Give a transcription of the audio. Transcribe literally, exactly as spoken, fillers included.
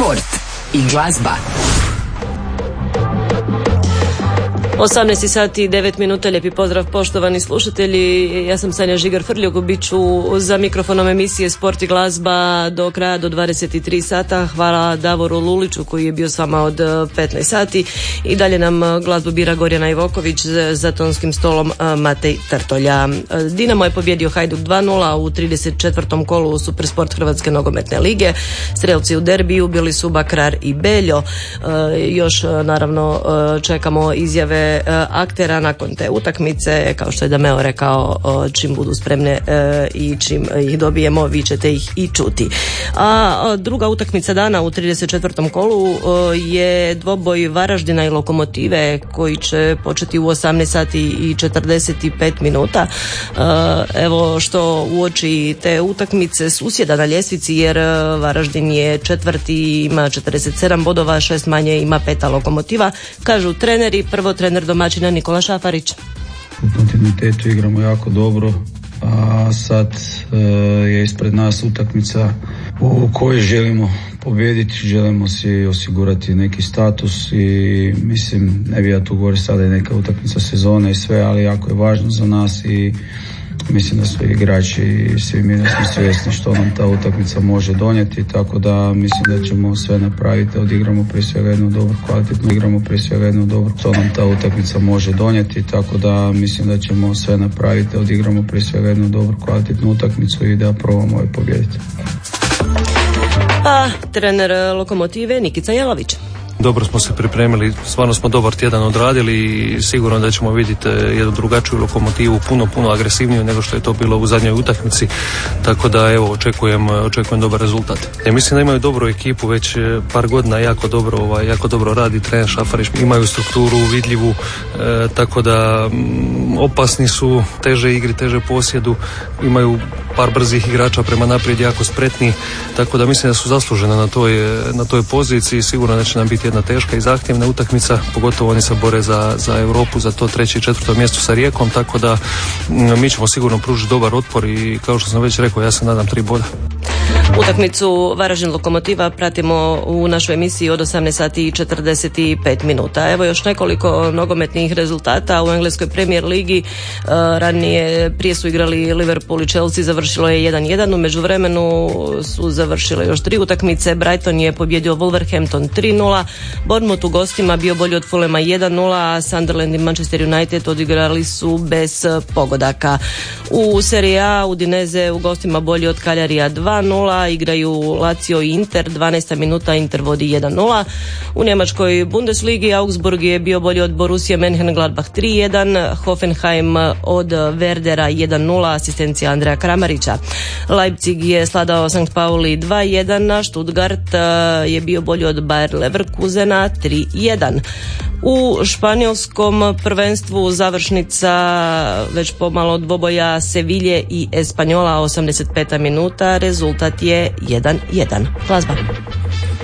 sport i glazba. osamnaest sati i devet minuta, lijepi pozdrav poštovani slušatelji, ja sam Sanja Žigar-Frljog, bit ću za mikrofonom emisije Sport i glazba do kraja, do dvadeset tri sata. Hvala Davoru Luliću koji je bio s vama od petnaest sati i dalje nam glazbu bira Gorjana Ivoković, za tonskim stolom Matej Trtolja. Dinamo je pobjedio Hajduk dva nula u trideset četvrtom kolu Supersport Hrvatske nogometne lige. Strelci u derbiju bili su Bakrar i Beljo. Još naravno čekamo izjave aktera nakon te utakmice, kao što je Dameo rekao, čim budu spremne i čim ih dobijemo vi ćete ih i čuti. A druga utakmica dana u trideset četvrtom kolu je dvoboj Varaždina i Lokomotive koji će početi u osamnaest sati i četrdeset pet minuta. Evo što uoči te utakmice susjeda na ljestvici, jer Varaždin je četvrti, ima četrdeset sedam bodova, šest manje ima peta Lokomotiva, kažu treneri. Prvo trener domaćina Nikola Šafarić. U kontinuitetu igramo jako dobro, a sad e, je ispred nas utakmica u kojoj želimo pobijediti, želimo si osigurati neki status i mislim, ne bi ja tu govorio sada je neka utakmica sezone i sve, ali jako je važno za nas i mislim da su igrači i svi mi smo svjesni što nam ta utakmica može donijeti, tako da mislim da ćemo sve napraviti, odigramo prije svega jednu dobru kvalitetnu, igramo prije svega jednu dobru, što nam ta utakmica može donijeti, tako da mislim da ćemo sve napraviti, odigramo prije svega jednu dobru kvalitetnu utakmicu i da probamo je pobijediti. A trener Lokomotive Nikica Jelavić. Dobro smo se pripremili, stvarno smo dobar tjedan odradili i sigurno da ćemo vidjeti jednu drugačiju Lokomotivu, puno, puno agresivniju nego što je to bilo u zadnjoj utakmici, tako da evo, očekujem, očekujem dobar rezultat. Ja mislim da imaju dobru ekipu, već par godina jako dobro, ovaj, jako dobro radi trener Šafarić, imaju strukturu vidljivu, e, tako da m, opasni su, teže igri, teže posjedu, imaju par brzih igrača prema naprijed, jako spretni, tako da mislim da su zasluženi na toj, na toj poziciji, sigurno da će nam biti jedna teška i zahtjevna utakmica, pogotovo oni se bore za, za Europu, za to treće i četvrto mjesto sa Rijekom, tako da mi ćemo sigurno pružiti dobar otpor i kao što sam već rekao, ja se nadam tri boda. Utakmicu Varaždin Lokomotiva pratimo u našoj emisiji od osamnaest sati i četrdeset pet minuta. Evo još nekoliko nogometnih rezultata u engleskoj Premier ligi. Ranije prije su igrali Liverpool i Chelsea, završilo je jedan jedan, u međuvremenu su završile još tri utakmice. Brighton je pobjedio Wolverhampton tri nula, Bournemouth u gostima bio bolji od Fulhama jedan nula, a Sunderland i Manchester United odigrali su bez pogodaka. U Serie A Udinese u gostima bolji od Cagliarija dva nula, igraju Lazio i Inter, dvanaesta minuta, Inter vodi jedan nula. U njemačkoj Bundesligi Augsburg je bio bolji od Borussia Mönchengladbach tri jedan, Hoffenheim od Werdera jedan nula, asistencija Andreja Kramarića. Leipzig je sladao Sankt Pauli dva jedan, a Stuttgart je bio bolji od Bayer Leverkusena tri jedan. U španjolskom prvenstvu završnica već pomalo dvoboja Sevilje i Espanjola, osamdeset peta minuta, rezultat je jedan jedan. Glazba.